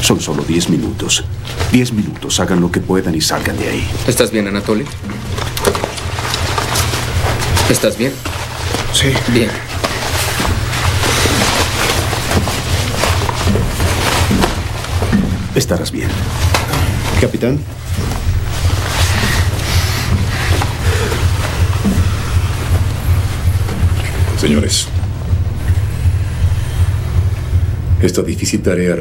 Son solo 10 minutos. 10 minutos. Hagan lo que puedan y salgan de ahí. ¿Estás bien, Anatoly? ¿Estás bien? Sí. Bien. Estarás bien. Capitán. Señores, esta difícil tarea